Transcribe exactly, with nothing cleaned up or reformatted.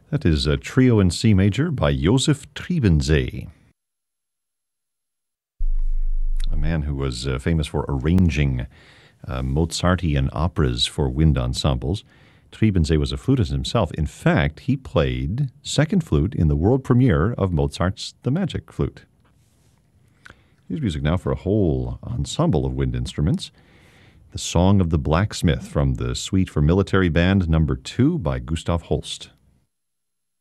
That is a trio in C major by Josef Triebensee, a man who was uh, famous for arranging uh, Mozartian operas for wind ensembles. Triebensee was a flutist himself. In fact, he played second flute in the world premiere of Mozart's The Magic Flute. Here's music now for a whole ensemble of wind instruments. The Song of the Blacksmith from the Suite for Military Band number two by Gustav Holst.